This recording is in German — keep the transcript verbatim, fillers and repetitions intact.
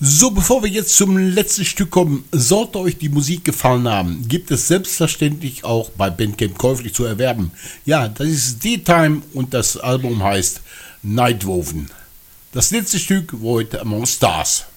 So, bevor wir jetzt zum letzten Stück kommen, sollte euch die Musik gefallen haben, gibt es selbstverständlich auch bei Bandcamp käuflich zu erwerben. Ja, das ist D-Time und das Album heißt Nightwoven. Das letzte Stück, Void Among Stars.